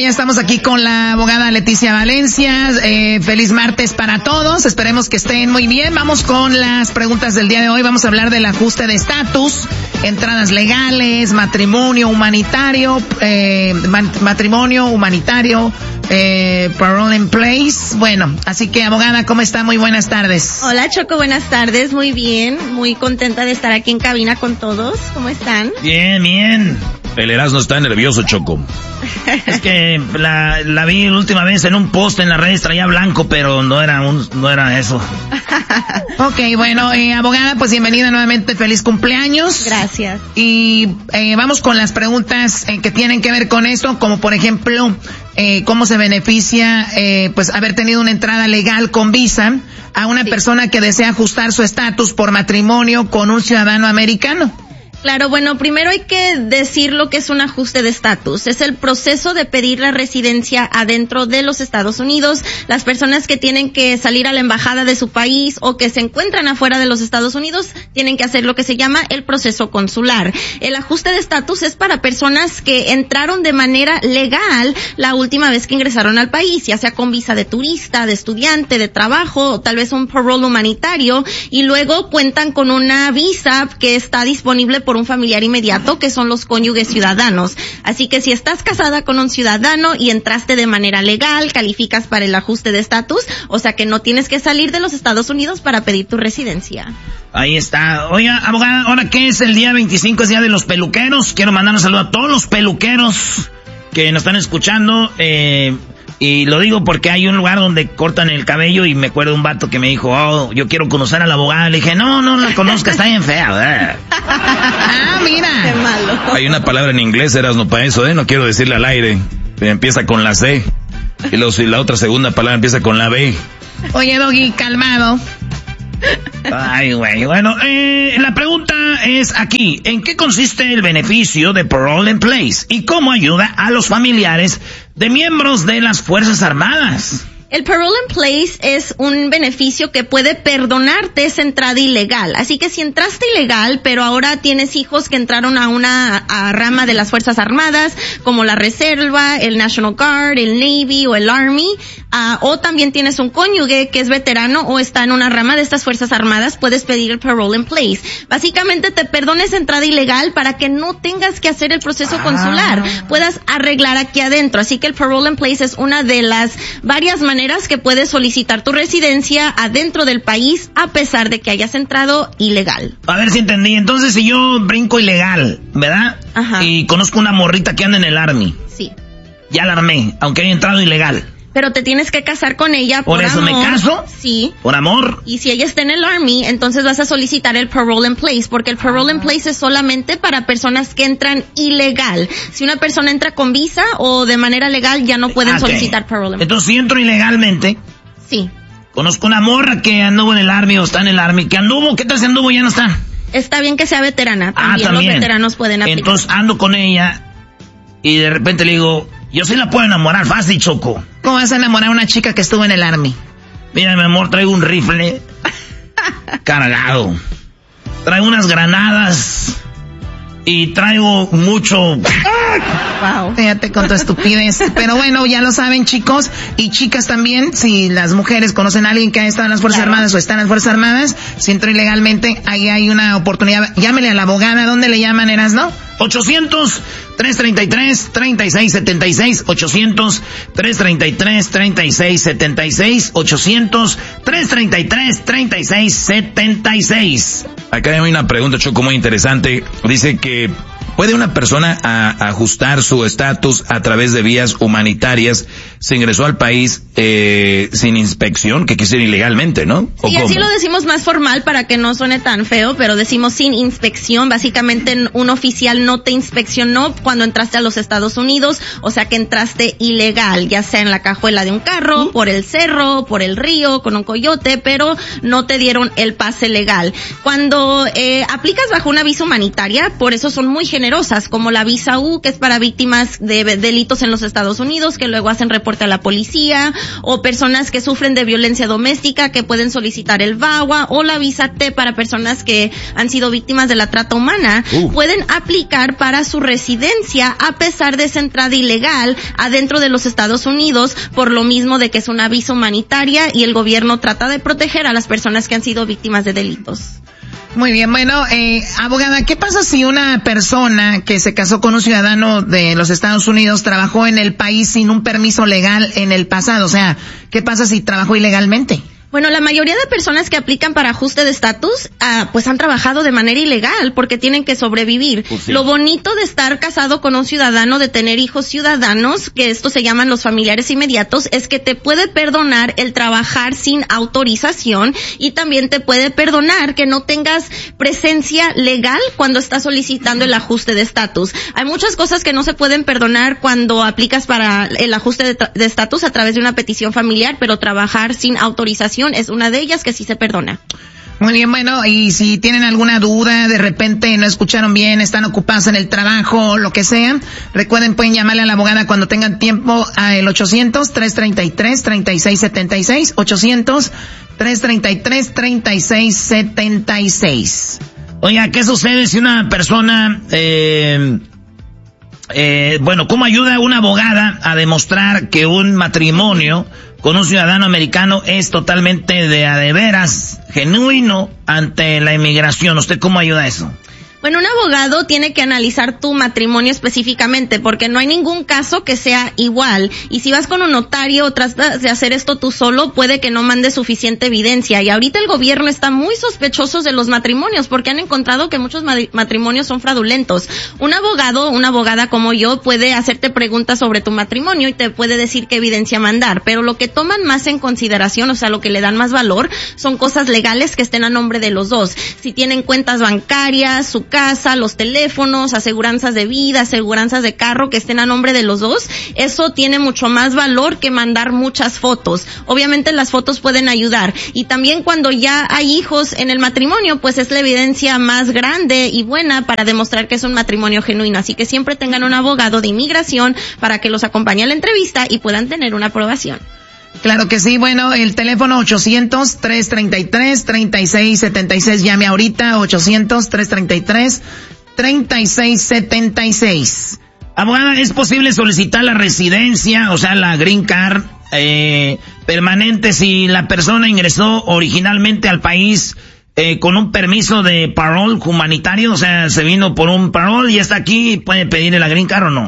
ya estamos aquí con la abogada Leticia Valencia. Feliz martes para todos. Esperemos que estén muy bien. Vamos con las preguntas del día de hoy. Vamos a hablar del ajuste de estatus, entradas legales, matrimonio humanitario, parole in place. Bueno, así que abogada, ¿cómo está? Muy buenas tardes. Hola Choco, buenas tardes. Muy bien, muy contenta de estar aquí en cabina con todos. ¿Cómo están? Bien, bien. El Erasmo está nervioso, Choco. Es que la vi la última vez en un post en las redes, traía blanco, pero no era eso. Ok, bueno, abogada, pues bienvenida nuevamente, feliz cumpleaños. Gracias. Y vamos con las preguntas que tienen que ver con esto, como por ejemplo, cómo se beneficia pues haber tenido una entrada legal con visa a una persona que desea ajustar su estatus por matrimonio con un ciudadano americano. Claro, bueno, primero hay que decir lo que es un ajuste de estatus. Es el proceso de pedir la residencia adentro de los Estados Unidos. Las personas que tienen que salir a la embajada de su país o que se encuentran afuera de los Estados Unidos tienen que hacer lo que se llama el proceso consular. El ajuste de estatus es para personas que entraron de manera legal la última vez que ingresaron al país, ya sea con visa de turista, de estudiante, de trabajo, o tal vez un parole humanitario, y luego cuentan con una visa que está disponible por un familiar inmediato, que son los cónyuges ciudadanos. Así que si estás casada con un ciudadano y entraste de manera legal, calificas para el ajuste de estatus, o sea que no tienes que salir de los Estados Unidos para pedir tu residencia. Ahí está. Oiga, abogada, ahora que es el día 25, es día de los peluqueros. Quiero mandar un saludo a todos los peluqueros que nos están escuchando, y lo digo porque hay un lugar donde cortan el cabello y me acuerdo de un vato que me dijo, oh, yo quiero conocer a la abogada. Le dije, no la conozca, está bien fea. Ah, mira. Qué malo. Hay una palabra en inglés, Erasmo, para eso, no quiero decirle al aire. Empieza con la C. Y la otra segunda palabra empieza con la B. Oye, Doggy, calmado. Ay, güey. Bueno, la pregunta es aquí, ¿en qué consiste el beneficio de parole in place? ¿Y cómo ayuda a los familiares de miembros de las Fuerzas Armadas? El parole in place es un beneficio que puede perdonarte esa entrada ilegal. Así que si entraste ilegal, pero ahora tienes hijos que entraron a una rama de las Fuerzas Armadas, como la Reserva, el National Guard, el Navy o el Army, o también tienes un cónyuge que es veterano o está en una rama de estas Fuerzas Armadas, puedes pedir el parole in place. Básicamente te perdona esa entrada ilegal para que no tengas que hacer el proceso consular, puedas arreglar aquí adentro. Así que el parole in place es una de las varias maneras que puedes solicitar tu residencia adentro del país a pesar de que hayas entrado ilegal. A ver si entendí. Entonces, si yo brinco ilegal, ¿verdad? Ajá. Y conozco una morrita que anda en el Army. Sí. Ya la armé, aunque haya entrado ilegal. Pero te tienes que casar con ella por amor. ¿Por eso me caso? Sí. ¿Por amor? Y si ella está en el Army, entonces vas a solicitar el parole in place, porque el parole in place es solamente para personas que entran ilegal. Si una persona entra con visa o de manera legal, ya no pueden solicitar parole in place. Entonces, si entro ilegalmente... Sí. Conozco una morra que anduvo en el Army o está en el Army. ¿Qué anduvo? ¿Qué tal si anduvo y ya no está? Está bien que sea veterana. También. También. Los veteranos pueden aplicar. Entonces ando con ella y de repente le digo, yo sí la puedo enamorar fácil, Choco. ¿Cómo vas a enamorar a una chica que estuvo en el Army? Mira, mi amor, traigo un rifle cargado. Traigo unas granadas y traigo mucho... Wow. Fíjate con tu estupidez. Pero bueno, ya lo saben, chicos y chicas también, si las mujeres conocen a alguien que ha estado en las Fuerzas Armadas o está en las Fuerzas Armadas, si entró ilegalmente, ahí hay una oportunidad. Llámele a la abogada. ¿Dónde le llaman, Erasno? 800-333-3676, 800-333-3676, 800-333-3676. Acá hay una pregunta, Choco, muy interesante. Dice que ¿puede una persona ajustar su estatus a través de vías humanitarias? Se ingresó al país sin inspección, que quisiera ilegalmente, ¿no? Sí, así lo decimos más formal para que no suene tan feo, pero decimos sin inspección. Básicamente un oficial no te inspeccionó cuando entraste a los Estados Unidos, o sea que entraste ilegal, ya sea en la cajuela de un carro, por el cerro, por el río, con un coyote, pero no te dieron el pase legal. Cuando aplicas bajo una visa humanitaria, por eso son muy generosos generosas, como la visa U, que es para víctimas de delitos en los Estados Unidos, que luego hacen reporte a la policía, o personas que sufren de violencia doméstica, que pueden solicitar el VAWA, o la visa T para personas que han sido víctimas de la trata humana, pueden aplicar para su residencia a pesar de esa entrada ilegal adentro de los Estados Unidos, por lo mismo de que es una visa humanitaria y el gobierno trata de proteger a las personas que han sido víctimas de delitos. Muy bien, bueno, abogada, ¿qué pasa si una persona que se casó con un ciudadano de los Estados Unidos trabajó en el país sin un permiso legal en el pasado? O sea, ¿qué pasa si trabajó ilegalmente? Bueno, la mayoría de personas que aplican para ajuste de estatus, pues han trabajado de manera ilegal porque tienen que sobrevivir. Pues sí. Lo bonito de estar casado con un ciudadano, de tener hijos ciudadanos, que estos se llaman los familiares inmediatos, es que te puede perdonar el trabajar sin autorización y también te puede perdonar que no tengas presencia legal cuando estás solicitando el ajuste de estatus. Hay muchas cosas que no se pueden perdonar cuando aplicas para el ajuste de estatus a través de una petición familiar, pero trabajar sin autorización es una de ellas que sí se perdona. Muy bien, bueno, y si tienen alguna duda, de repente no escucharon bien, están ocupados en el trabajo, lo que sea, recuerden, pueden llamarle a la abogada cuando tengan tiempo al 800-333-3676, 800-333-3676. Oiga, ¿qué sucede si una persona, cómo ayuda a una abogada a demostrar que un matrimonio con un ciudadano americano es totalmente de veras genuino ante la inmigración? ¿Usted cómo ayuda a eso? Bueno, un abogado tiene que analizar tu matrimonio específicamente porque no hay ningún caso que sea igual. Y si vas con un notario o tratas de hacer esto tú solo, puede que no mande suficiente evidencia. Y ahorita el gobierno está muy sospechoso de los matrimonios porque han encontrado que muchos matrimonios son fraudulentos. Un abogado, una abogada como yo puede hacerte preguntas sobre tu matrimonio y te puede decir qué evidencia mandar. Pero lo que toman más en consideración, o sea, lo que le dan más valor, son cosas legales que estén a nombre de los dos. Si tienen cuentas bancarias, su casa, los teléfonos, aseguranzas de vida, aseguranzas de carro que estén a nombre de los dos, eso tiene mucho más valor que mandar muchas fotos. Obviamente las fotos pueden ayudar y también cuando ya hay hijos en el matrimonio, pues es la evidencia más grande y buena para demostrar que es un matrimonio genuino. Así que siempre tengan un abogado de inmigración para que los acompañe a la entrevista y puedan tener una aprobación. Claro que sí, bueno, el teléfono 800-333-3676, llame ahorita, 800-333-3676. Abogada, ¿es posible solicitar la residencia, o sea, la green card, permanente si la persona ingresó originalmente al país con un permiso de parole humanitario? O sea, se vino por un parole y está aquí y puede pedirle la green card o no.